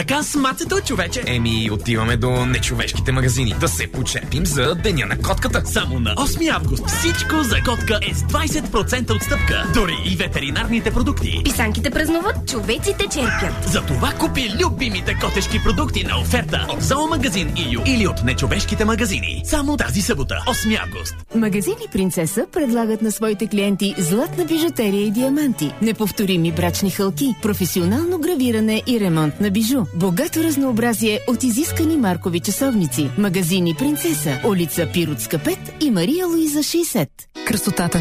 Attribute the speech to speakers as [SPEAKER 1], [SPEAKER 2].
[SPEAKER 1] така с мацето, човече?
[SPEAKER 2] Еми, отиваме до нечовешките магазини да се почепим за Деня на котката.
[SPEAKER 1] Само на 8 август всичко за котка е с 20% отстъпка. Дори и ветеринарните продукти.
[SPEAKER 3] Писанките празнуват, човеците черпят.
[SPEAKER 1] Затова купи любимите котешки продукти на оферта от Зоомагазин ИЮ или от нечовешките магазини. Само тази събота, 8 август.
[SPEAKER 4] Магазини Принцеса предлагат на своите клиенти златна бижутерия и диаманти, неповторими брачни хълки, професионално гравиране и ремонт на бижу, богато разнообразие от изискани маркови часовници. Магазини Принцеса, улица Пиротска 5 и Мария Луиза 60.
[SPEAKER 5] Красотата